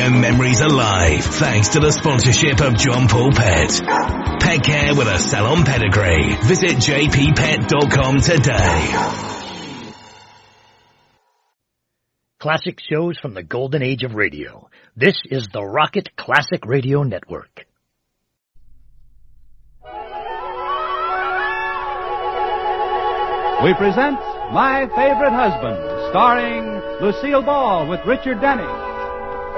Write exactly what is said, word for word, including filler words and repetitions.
radio memories alive thanks to the sponsorship of John Paul Pet. Pet care with a salon pedigree. Visit j p pet dot com today. Classic shows from the golden age of radio. This is the Rocket Classic Radio Network. We present My Favorite Husband, starring Lucille Ball with Richard Denning.